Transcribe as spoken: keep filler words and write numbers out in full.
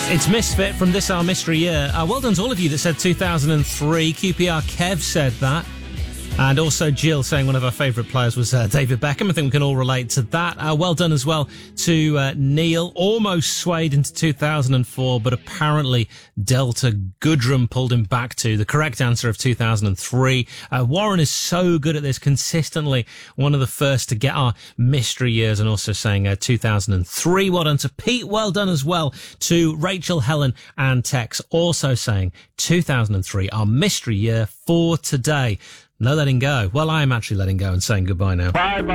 It's Misfit from This Our Mystery Year. Uh, well done to all of you that said two thousand three. Q P R Kev said that. And also Jill saying one of our favourite players was uh, David Beckham. I think we can all relate to that. Uh, well done as well to uh, Neil. Almost swayed into two thousand four, but apparently Delta Goodrum pulled him back to the correct answer of two thousand three. Uh, Warren is so good at this, consistently one of the first to get our mystery years, and also saying uh, two thousand three. Well done to Pete. Well done as well to Rachel, Helen and Tex, also saying two thousand three, our mystery year for today. No letting go. Well, I am actually letting go and saying goodbye now. Bye bye.